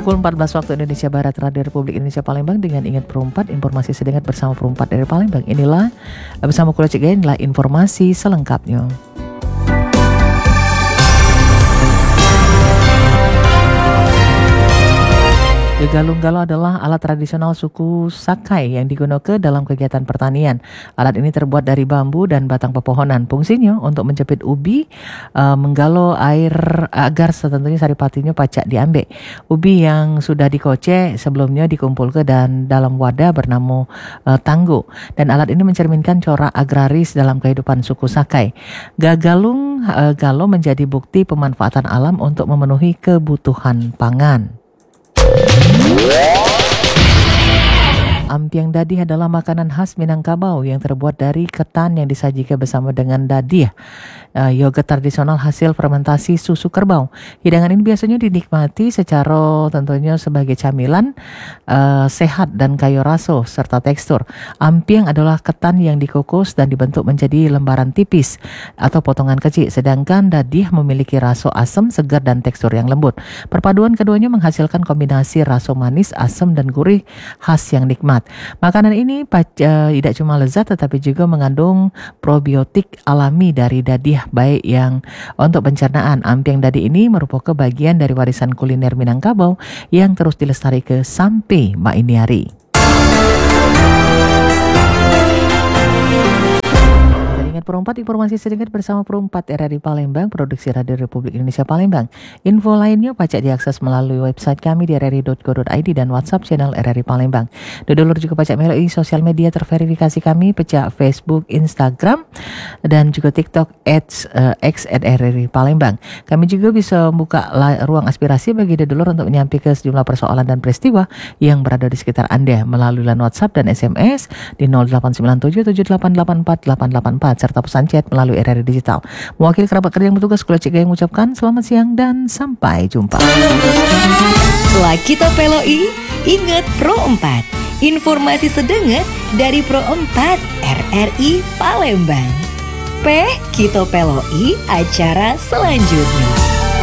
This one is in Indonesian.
Pukul 14 waktu Indonesia Barat, Radio Republik Indonesia Palembang dengan Ingat Pro 4, informasi sedengat bersama Pro 4 dari Palembang. Inilah bersama Kula Cik Gayen inilah informasi selengkapnya. Galung-galung adalah alat tradisional suku Sakai yang digunakan dalam kegiatan pertanian. Alat ini terbuat dari bambu dan batang pepohonan. Fungsinya untuk menjepit ubi, menggalau air agar tentunya saripatinya pacak diambil. Ubi yang sudah dikocek sebelumnya dikumpulkan dan dalam wadah bernama tanggo. Dan alat ini mencerminkan corak agraris dalam kehidupan suku Sakai. Gagalung galo menjadi bukti pemanfaatan alam untuk memenuhi kebutuhan pangan. Ampiang dadih adalah makanan khas Minangkabau yang terbuat dari ketan yang disajikan bersama dengan dadih, yogurt tradisional hasil fermentasi susu kerbau. Hidangan ini biasanya dinikmati secara tentunya sebagai camilan sehat dan kaya rasa serta tekstur. Ampiang adalah ketan yang dikukus dan dibentuk menjadi lembaran tipis atau potongan kecil, sedangkan dadih memiliki rasa asam, segar dan tekstur yang lembut. Perpaduan keduanya menghasilkan kombinasi rasa manis, asam dan gurih khas yang nikmat. Makanan ini tidak cuma lezat tetapi juga mengandung probiotik alami dari dadih baik yang untuk pencernaan. Ampiang dadih ini merupakan bagian dari warisan kuliner Minangkabau yang terus dilestarikan sampai mak ini hari. Ingat Pro 4, informasi sedengat bersama Pro 4 RRI Palembang, produksi Radio Republik Indonesia Palembang. Info lainnya pacak diakses melalui website kami di rri.co.id dan WhatsApp channel RRI Palembang. Dodolur juga pacak melalui sosial media terverifikasi kami, pecah Facebook, Instagram, dan juga TikTok @RRI Palembang. Kami juga bisa membuka ruang aspirasi bagi dodolur untuk menyampaikan sejumlah persoalan dan peristiwa yang berada di sekitar Anda melalui line WhatsApp dan SMS di 08977884 serta pesan chat melalui RRI Digital. Mewakili kerabat kerja yang bertugas, Kula Cik Gayen mengucapkan selamat siang dan sampai jumpa. Setelah kita peloi, ingat Pro 4. Informasi sedengat dari Pro 4 RRI Palembang. Kita peloi acara selanjutnya.